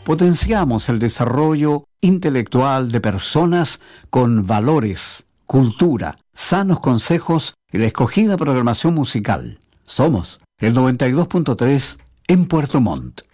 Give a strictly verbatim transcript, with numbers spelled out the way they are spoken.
potenciamos el desarrollo intelectual de personas con valores, cultura, sanos consejos y la escogida programación musical. Somos el noventa y dos punto tres en Puerto Montt.